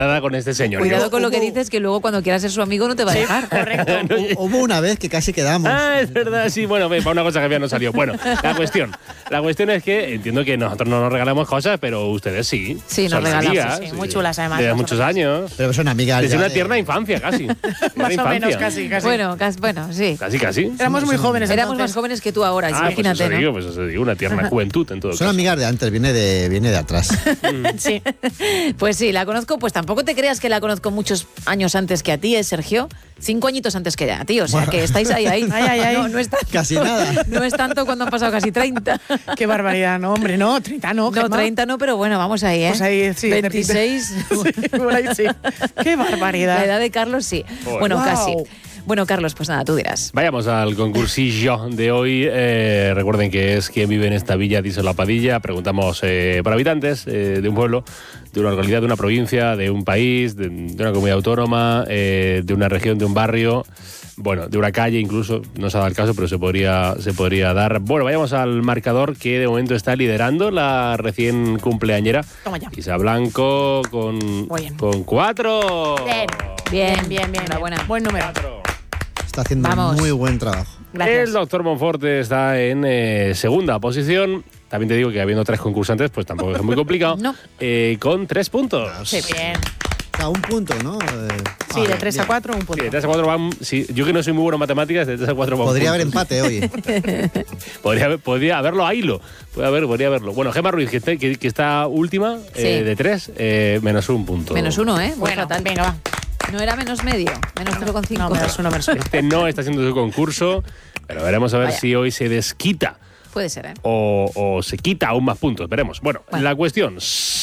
nada con este señor. Cuidado con lo que dices, que luego cuando quieras ser su amigo no te va a dejar. Correcto. Hubo una vez que casi quedamos. Es verdad, sí, bueno, para una cosa que había no salió. Bueno, la cuestión es que entiendo que nosotros no nos regalamos cosas, pero ustedes sí. Sí, nos son regalamos, amigas, sí, muy chulas además. Desde muchos años. Pero son amigas. Desde ya una de- tierna infancia, casi. Más o menos, casi. Bueno, sí. Casi. Éramos muy jóvenes. Éramos entonces. más jóvenes que tú ahora, imagínate, pues eso digo, una tierna juventud en todo Son caso. amigas de antes, viene de atrás. Sí. Pues sí, la conozco, pues tampoco te creas que la conozco muchos años antes que a ti, Sergio. 5 añitos antes que a ti, o sea, que estáis ahí. Ay. No es tanto, Casi nada. No es tanto cuando han pasado casi 30. Qué barbaridad, no, hombre, no, 30 no. No, Gemma. 30 no, pero bueno, vamos ahí, ¿eh? Pues ahí, sí. 26. Sí, por ahí sí. Qué barbaridad. La edad de Carlos, sí. Joder. Bueno, Wow. casi. Bueno, Carlos, pues nada, tú dirás. Vayamos al concursillo de hoy. Recuerden que es quién vive en esta villa, dice la Padilla. Preguntamos por habitantes de un pueblo, de una localidad, de una provincia, de un país, de una comunidad autónoma, de una región, de un barrio, bueno, de una calle incluso. No se ha dado el caso, pero se podría dar. Bueno, vayamos al marcador que de momento está liderando la recién cumpleañera. Toma ya. Isa Blanco con Muy bien. 4. Bien. Bien. Bien. Enhorabuena. Buen número. Está haciendo Vamos. muy buen trabajo. Gracias. El doctor Monforte está en segunda posición. También te digo que habiendo 3 concursantes, pues tampoco es muy complicado. No. Con 3 puntos. Sí, bien. O sea, un punto, ¿no? Sí, de 3 a 4, un Sí, punto. de 3 a 4 van. Sí, yo que no soy muy bueno en matemáticas, de 3 a 4 van. Podría haber puntos. empate hoy. Podría haberlo a hilo. Podría haberlo. Bueno, Gemma Ruiz, que está última, Sí. de 3, menos 1 punto. Menos 1, ¿eh? Muy Bueno, fatal. venga, va. No era menos medio, menos 0,5. No, menos uno. Este no está haciendo su concurso, pero veremos a ver Vaya. si hoy se desquita Puede ser, ¿eh? o se quita aún más puntos. Veremos. Bueno, Bueno. la cuestión.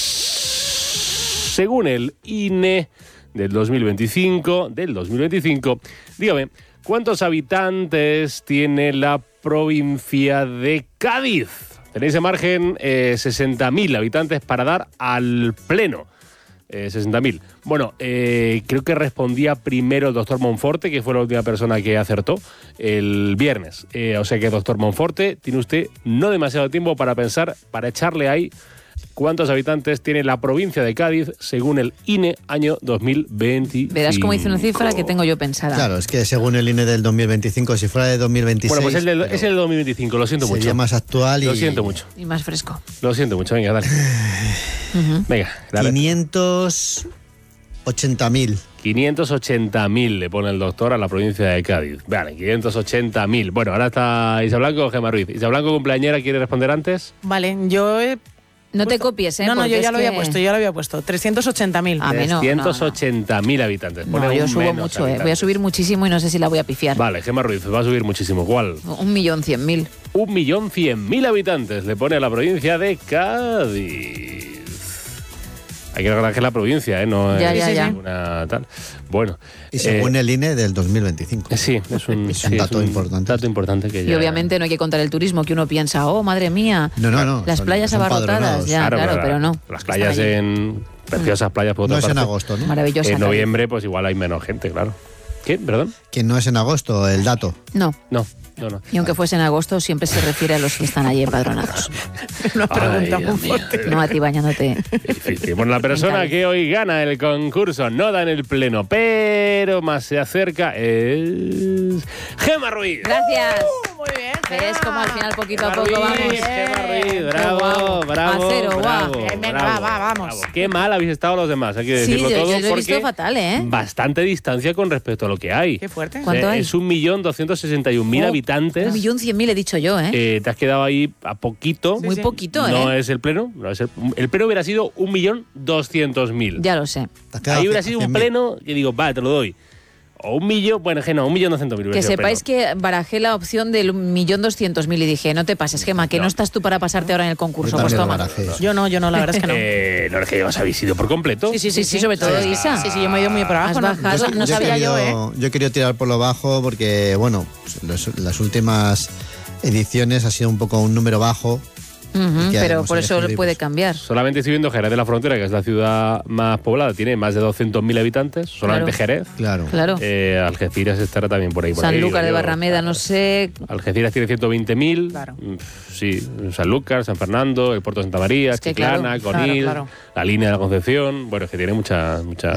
Según el INE del 2025, dígame, ¿cuántos habitantes tiene la provincia de Cádiz? Tenéis en margen 60.000 habitantes para dar al pleno. 60.000. Bueno, creo que respondía primero el doctor Monforte, que fue la última persona que acertó el viernes. O sea que, doctor Monforte, tiene usted no demasiado tiempo para pensar, para echarle ahí cuántos habitantes tiene la provincia de Cádiz según el INE año 2025. Verás cómo hice una cifra que tengo yo pensada. Claro, es que según el INE del 2025, si fuera de 2026... Bueno, pues es el pero de 2025, lo siento sería mucho. más actual y... Lo siento mucho. Y más fresco. Lo siento mucho, venga, dale. Venga, dale. 580.000. 580.000 le pone el doctor a la provincia de Cádiz. Vale, 580.000. Bueno, ahora está Isa Blanco o Gemma Ruiz. Isa Blanco, cumpleañera, ¿quiere responder antes? Vale, yo he... No te copies, ¿eh? No, porque yo es ya lo había que- puesto, 380.000. A mí no, 380.000 habitantes. No, Pone yo un subo menos mucho, Voy a habitantes. subir muchísimo y no sé si la voy a pifiar. Vale, Gemma Ruiz, va a subir muchísimo. ¿Cuál? 1.100.000. 1.100.000 habitantes le pone a la provincia de Cádiz. Hay que recordar que es la provincia, ¿eh? No Ya, es ya, ya. ninguna tal. Bueno. Y según el INE del 2025. Sí, es un dato importante. Dato importante que Y ya... obviamente no hay que contar el turismo, que uno piensa, oh, madre mía, No. las son- playas son abarrotadas. padronados. Ya, claro, pero no. Las Están playas allí. preciosas playas por otra No es en parte. agosto, ¿no? Maravillosa. En noviembre, pues igual hay menos gente, claro. ¿Qué? ¿Perdón? Que no es en agosto el dato. No. No. Y aunque fuese en agosto, siempre se refiere a los que están allí empadronados. Una pregunta Ay, muy Dios mío. fuerte. No a ti bañándote. Qué difícil. Bueno, la persona Cádiz. que hoy gana el concurso no da en el pleno, pero más se acerca es Gemma Ruiz. Gracias. Muy bien. ¿Ves cómo al final, poquito a Gemma poco, Ruiz, vamos? Gemma Ruiz, Qué bravo, guau. bravo, A cero, guau. bravo, Bien, venga, bravo, vamos. bravo. Qué mal habéis estado los demás, hay que Sí, decirlo yo todo, lo he visto porque fatal, ¿eh? bastante distancia con respecto a lo que hay. Qué fuerte. ¿Cuánto hay? Es 1.261.000 Oh, habitantes. 1.100.000 he dicho yo, ¿eh? Te has quedado ahí a poquito. Muy sí. poquito, ¿eh? No es el pleno. No es el pleno hubiera sido 1.200.000. Ya lo sé. Te has quedado Ahí hubiera a sido un 100.000. pleno que digo, vale, te lo doy. O 1.000.000, bueno, que no, 1.200.000. Que sepáis que barajé la opción del 1.200.000 y dije, no te pases, Gemma, que no estás tú para pasarte ahora en el concurso. Yo Pues también lo toma. barajé. Yo no, la verdad es que no. No es que os habéis ido por completo. Sí, sobre todo Isa. Sí, yo me he ido muy por abajo. Has bajado, No sabía yo, ¿eh? Yo he querido tirar por lo bajo porque, bueno, las últimas ediciones ha sido un poco un número bajo Ujú, que pero hemos por eso elegido, puede pues, cambiar. Solamente estoy viendo Jerez de la Frontera, que es la ciudad más poblada, tiene más de 200.000 habitantes, solamente Claro. Jerez. Claro. Claro. Algeciras estará también por ahí. Por ahí, Sanlúcar de digo yo. Barrameda, no sé. Algeciras tiene 120.000. Claro. Sí, Sanlúcar, San Fernando, el Puerto de Santa María, Es que Chiclana, claro, Conil, claro. la línea de la Concepción. Bueno, es que tiene mucha